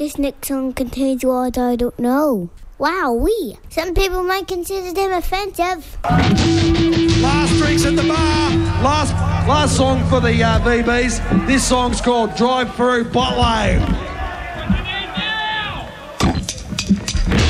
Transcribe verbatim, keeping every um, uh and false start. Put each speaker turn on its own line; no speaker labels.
This next song contains words I don't know. Wow, we. Some people might consider them offensive.
Last drinks at the bar. Last last song for the uh, V Bs. This song's called Drive Through Botway.